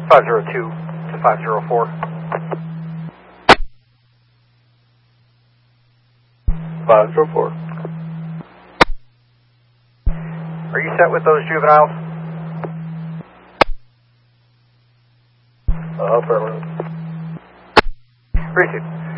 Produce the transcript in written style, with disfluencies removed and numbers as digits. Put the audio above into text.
502 to 504. 504. Are you set with those juveniles? Affirmative. Receive.